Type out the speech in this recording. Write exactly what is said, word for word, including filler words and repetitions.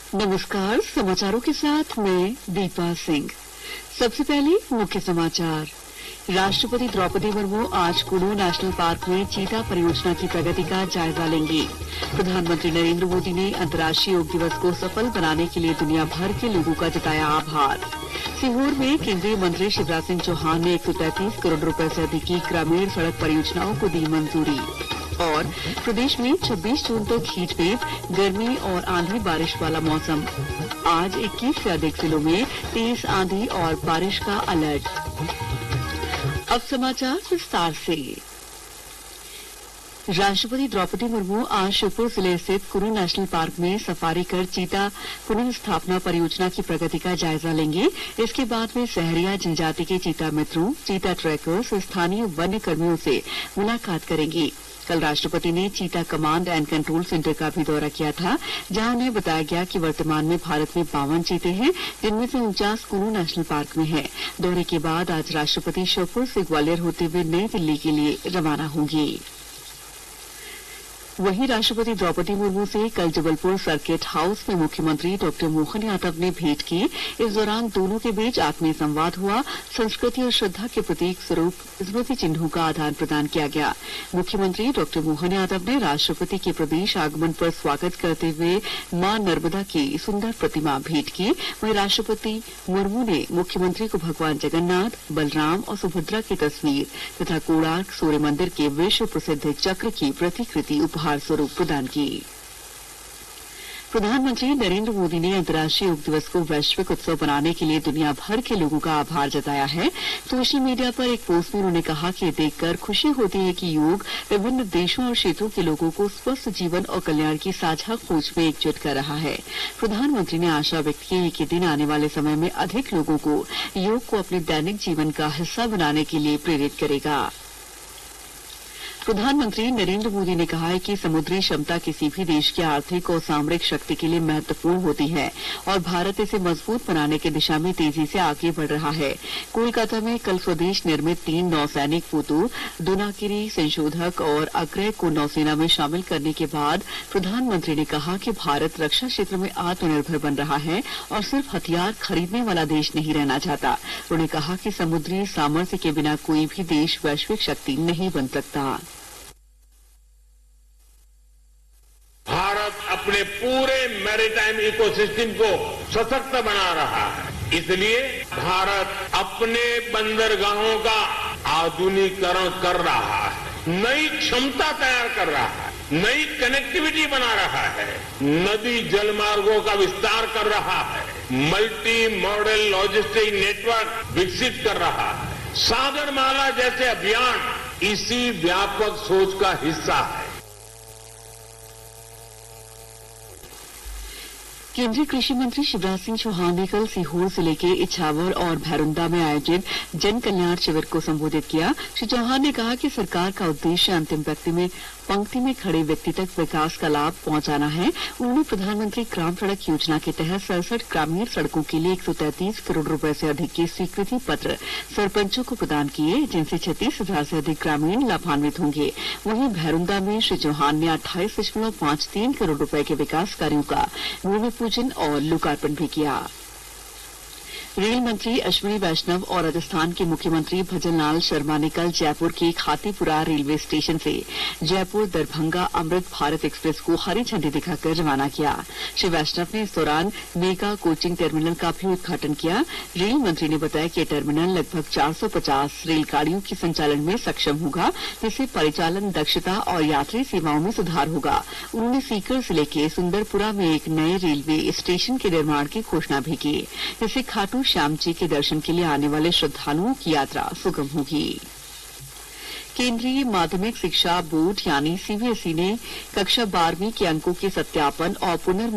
नमस्कार, समाचारों के साथ मैं दीपा सिंह। सबसे पहले मुख्य समाचार। राष्ट्रपति द्रौपदी मुर्मू आज कुल्लू नेशनल पार्क में चीता परियोजना की प्रगति का जायजा लेंगी। प्रधानमंत्री नरेंद्र मोदी ने अंतर्राष्ट्रीय योग दिवस को सफल बनाने के लिए दुनिया भर के लोगों का जताया आभार। सीहोर में केंद्रीय मंत्री शिवराज सिंह चौहान ने एक सौ तैंतीस करोड़ रुपए से अधिक की ग्रामीण सड़क परियोजनाओं को दी मंजूरी। और प्रदेश में छब्बीस जून तक हीटवेव, गर्मी और आंधी बारिश वाला मौसम। आज इक्कीस से अधिक जिलों में तेज आंधी और बारिश का अलर्ट। अब समाचार विस्तार से। राष्ट्रपति द्रौपदी मुर्मू आज श्योपुर जिले स्थित कुल्लू नेशनल पार्क में सफारी कर चीता पुनर्स्थापना परियोजना की प्रगति का जायजा लेंगे। इसके बाद वे सहरिया जनजाति के चीता मित्रों, चीता ट्रैकर्स, स्थानीय वन्य कर्मियों से मुलाकात करेंगी। कल राष्ट्रपति ने चीता कमांड एंड कंट्रोल सेंटर का भी दौरा किया था, जहां उन्हें बताया गया कि वर्तमान में भारत में बावन चीते हैं, जिनमें से उनचास कुल्लू नेशनल पार्क में हैं। दौरे के बाद आज राष्ट्रपति श्योपुर से ग्वालियर होते हुए नई दिल्ली के लिए रवाना होंगे। वहीं राष्ट्रपति द्रौपदी मुर्मू से कल जबलपुर सर्किट हाउस में मुख्यमंत्री डॉक्टर मोहन यादव ने भेंट की। इस दौरान दोनों के बीच आत्मीय संवाद हुआ। संस्कृति और श्रद्धा के प्रतीक स्वरूप स्मृति चिन्हों का आदान प्रदान किया गया। मुख्यमंत्री डॉक्टर मोहन यादव ने राष्ट्रपति के प्रदेश आगमन पर स्वागत करते हुए मां नर्मदा की सुंदर प्रतिमा भेंट की। वहीं राष्ट्रपति मुर्मू ने मुख्यमंत्री को भगवान जगन्नाथ, बलराम और सुभद्रा की तस्वीर तथा कोणार्क सूर्य मंदिर के विश्व प्रसिद्ध चक्र की प्रतिकृति उपहार स्वरूप प्रदान की। प्रधानमंत्री नरेंद्र मोदी ने अंतर्राष्ट्रीय योग दिवस को वैश्विक उत्सव बनाने के लिए दुनिया भर के लोगों का आभार जताया है। सोशल मीडिया पर एक पोस्ट में उन्होंने कहा कि देखकर खुशी होती है कि योग विभिन्न देशों और क्षेत्रों के लोगों को स्वस्थ जीवन और कल्याण की साझा खोज में एकजुट कर रहा है। प्रधानमंत्री ने आशा व्यक्त की कि दिन आने वाले समय में अधिक लोगों को योग को अपने दैनिक जीवन का हिस्सा बनाने के लिए प्रेरित करेगा। प्रधानमंत्री नरेंद्र मोदी ने कहा है कि समुद्री क्षमता किसी भी देश की आर्थिक और सामरिक शक्ति के लिए महत्वपूर्ण होती है और भारत इसे मजबूत बनाने की दिशा में तेजी से आगे बढ़ रहा है। कोलकाता में कल स्वदेश निर्मित तीन नौसैनिक पोतों, दुनाकिरी संशोधक और अग्रय को नौसेना में शामिल करने के बाद प्रधानमंत्री ने कहा कि भारत रक्षा क्षेत्र में आत्मनिर्भर बन रहा है और सिर्फ हथियार खरीदने वाला देश नहीं रहना चाहता। उन्होंने कहा कि समुद्री सामर्थ्य के बिना कोई भी देश वैश्विक शक्ति नहीं बन सकता। भारत अपने पूरे मैरीटाइम इकोसिस्टम को सशक्त बना रहा है। इसलिए भारत अपने बंदरगाहों का आधुनिकीकरण कर रहा है, नई क्षमता तैयार कर रहा है, नई कनेक्टिविटी बना रहा है, नदी जलमार्गों का विस्तार कर रहा है, मल्टी मॉडल लॉजिस्टिक नेटवर्क विकसित कर रहा है। सागरमाला जैसे अभियान इसी व्यापक सोच का हिस्सा है। केंद्रीय कृषि मंत्री शिवराज सिंह चौहान ने कल सीहोर जिले के इछावर और भैरुंदा में आयोजित जन कल्याण शिविर को संबोधित किया। श्री चौहान ने कहा कि सरकार का उद्देश्य अंतिम व्यक्ति में पंक्ति में खड़े व्यक्ति तक विकास का लाभ पहुंचाना है। उन्होंने प्रधानमंत्री ग्राम सड़क योजना के तहत सड़सठ ग्रामीण सड़कों के लिए एक सौ तैंतीस करोड़ रुपए से अधिक के स्वीकृति पत्र सरपंचों को प्रदान किए, जिनसे छत्तीस हजार से अधिक ग्रामीण लाभान्वित होंगे। वहीं भैरुंदा में श्री चौहान ने अट्ठाईस दशमलव पांच तीन करोड़ रुपए के विकास कार्यों का भूमि पूजन और लोकार्पण भी किया। रेल मंत्री अश्विनी वैष्णव और राजस्थान के मुख्यमंत्री भजनलाल शर्मा ने कल जयपुर के खातीपुरा रेलवे स्टेशन से जयपुर दरभंगा अमृत भारत एक्सप्रेस को हरी झंडी दिखाकर रवाना किया। श्री वैष्णव ने इस दौरान मेगा कोचिंग टर्मिनल का भी उद्घाटन किया। रेल मंत्री ने बताया कि यह टर्मिनल लगभग चार सौ पचास रेलगाड़ियों के संचालन में सक्षम होगा, जिससे परिचालन दक्षता और यात्री सेवाओं में सुधार होगा। उन्होंने सीकर जिले के सुंदरपुरा में एक नए रेलवे स्टेशन के निर्माण की घोषणा भी की, जिससे खाटू श्याम जी के दर्शन के लिए आने वाले श्रद्धालुओं की यात्रा सुगम होगी। केंद्रीय माध्यमिक शिक्षा बोर्ड यानी सीबीएसई ने कक्षा बारहवीं के अंकों के सत्यापन और पुनर्